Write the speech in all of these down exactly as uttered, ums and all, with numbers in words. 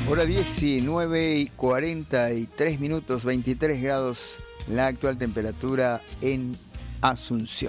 Hora diecinueve y cuarenta y tres minutos, veintitrés grados la actual temperatura en Asunción.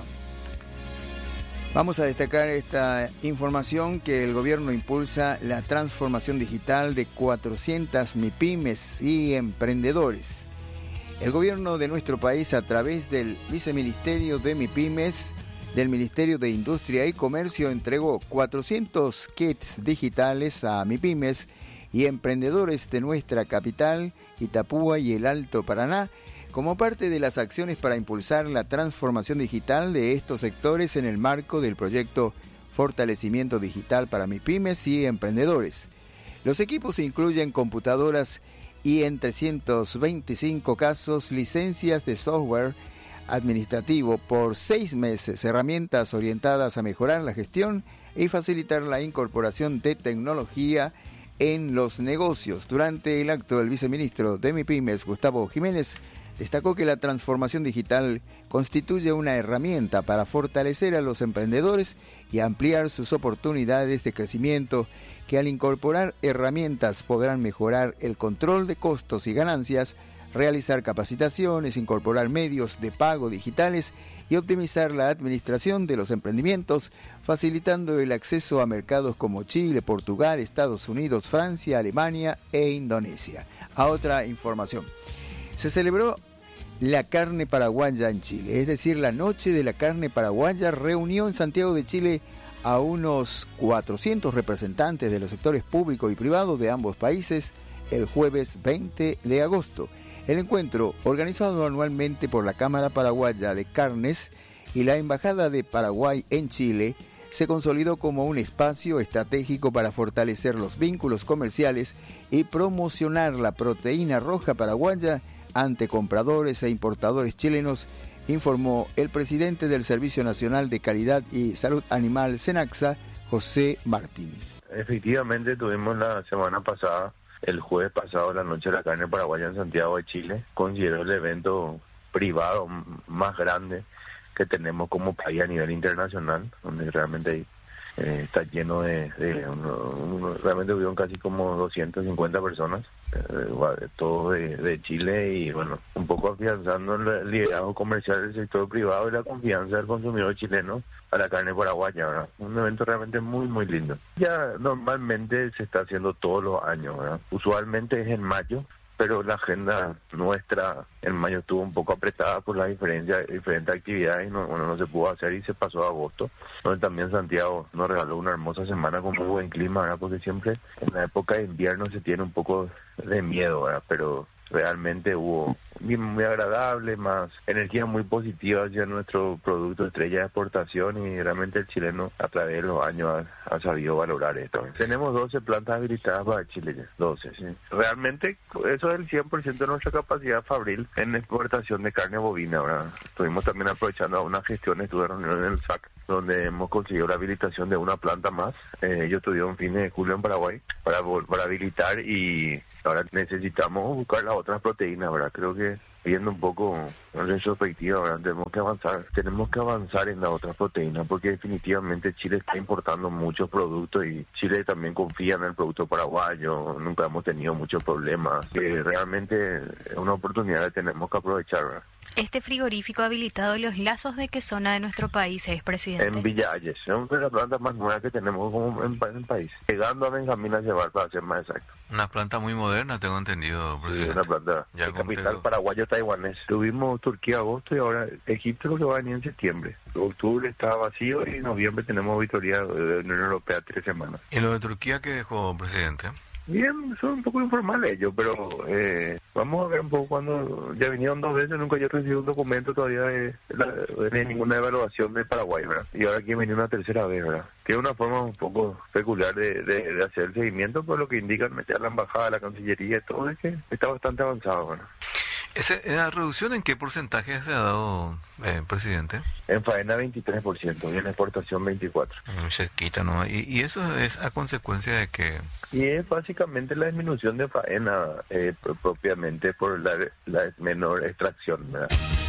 Vamos a destacar esta información que el gobierno impulsa la transformación digital de cuatrocientas MIPYMES y emprendedores. El gobierno de nuestro país, a través del Viceministerio de MIPYMES del Ministerio de Industria y Comercio, entregó cuatrocientos kits digitales a MIPYMES y emprendedores de nuestra capital, Itapúa y el Alto Paraná, como parte de las acciones para impulsar la transformación digital de estos sectores en el marco del proyecto Fortalecimiento Digital para MIPYMES y Emprendedores. Los equipos incluyen computadoras y, en trescientos veinticinco casos, licencias de software administrativo por seis meses, herramientas orientadas a mejorar la gestión y facilitar la incorporación de tecnología en los negocios. Durante el acto, el viceministro de MIPYMES, Gustavo Jiménez, destacó que la transformación digital constituye una herramienta para fortalecer a los emprendedores y ampliar sus oportunidades de crecimiento, que al incorporar herramientas podrán mejorar el control de costos y ganancias, realizar capacitaciones, incorporar medios de pago digitales y optimizar la administración de los emprendimientos, facilitando el acceso a mercados como Chile, Portugal, Estados Unidos, Francia, Alemania e Indonesia. A otra información. Se celebró la carne paraguaya en Chile, es decir, la Noche de la Carne Paraguaya reunió en Santiago de Chile a unos cuatrocientos representantes de los sectores público y privado de ambos países el jueves veinte de agosto. El encuentro, organizado anualmente por la Cámara Paraguaya de Carnes y la Embajada de Paraguay en Chile, se consolidó como un espacio estratégico para fortalecer los vínculos comerciales y promocionar la proteína roja paraguaya ante compradores e importadores chilenos, informó el presidente del Servicio Nacional de Calidad y Salud Animal, SENACSA, José Martín. Efectivamente, tuvimos la semana pasada, el jueves pasado, la Noche de la Carne Paraguaya en Santiago de Chile. Considero el evento privado más grande que tenemos como país a nivel internacional, donde realmente eh, está lleno de, de uno, uno, realmente hubieron casi como doscientas cincuenta personas, eh, todos de, de Chile, y bueno, un poco afianzando el liderazgo comercial del sector privado y la confianza del consumidor chileno a la carne paraguaya, ¿verdad? Un evento realmente muy muy lindo. Ya normalmente se está haciendo todos los años, ¿verdad? Usualmente es en mayo, pero la agenda nuestra en mayo estuvo un poco apretada por las diferencias, diferentes actividades y no, bueno, no se pudo hacer y se pasó a agosto, donde también Santiago nos regaló una hermosa semana con muy buen clima, ¿verdad? Porque siempre en la época de invierno se tiene un poco de miedo, ¿verdad? Pero realmente hubo muy, muy agradable, más energía muy positiva hacia nuestro producto estrella de exportación, y realmente el chileno a través de los años ha, ha sabido valorar esto. Tenemos doce plantas habilitadas para Chile, ya, doce, sí. Realmente eso es el cien por ciento de nuestra capacidad fabril en exportación de carne bovina, ¿verdad? Estuvimos también aprovechando una gestión, estuve reunión en el S A C, donde hemos conseguido la habilitación de una planta más. Eh, ellos tuvieron fines de julio en Paraguay para, para habilitar, y ahora necesitamos buscar las otras proteínas, ¿verdad? Creo que viendo un poco en retrospectiva, ¿verdad? Tenemos que avanzar, tenemos que avanzar en las otras proteínas, porque definitivamente Chile está importando muchos productos y Chile también confía en el producto paraguayo, nunca hemos tenido muchos problemas, que realmente es una oportunidad que tenemos que aprovechar, ¿verdad? Este frigorífico habilitado, ¿los lazos de qué zona de nuestro país es, presidente? En Villa Ayes, es una de las plantas más nuevas que tenemos como en, en el país, llegando a Benjamín a llevar, para ser más exacto. Una planta muy moderna, tengo entendido, presidente. Sí, una planta ya de capital paraguayo-taiwanés. Tuvimos Turquía agosto y ahora Egipto, lo que va a venir en septiembre. Octubre está vacío y en noviembre tenemos auditoría de Unión Europea tres semanas. ¿Y lo de Turquía qué dejó, presidente? Bien, son un poco informales ellos, pero eh, vamos a ver un poco cuando ya vinieron dos veces, nunca yo recibí un documento todavía de, de, de ninguna evaluación de Paraguay, ¿verdad? Y ahora aquí venía una tercera vez, ¿verdad? Que es una forma un poco peculiar de, de, de hacer el seguimiento, por lo que indican meter la embajada, la cancillería y todo, es que está bastante avanzado, ¿verdad? Ese, ¿la reducción en qué porcentaje se ha dado, eh, presidente? En faena veintitrés por ciento y en exportación veinticuatro por ciento. Muy cerquita, ¿no? Y, y eso es a consecuencia de que... Y es básicamente la disminución de faena, eh, propiamente por la, la menor extracción, ¿verdad?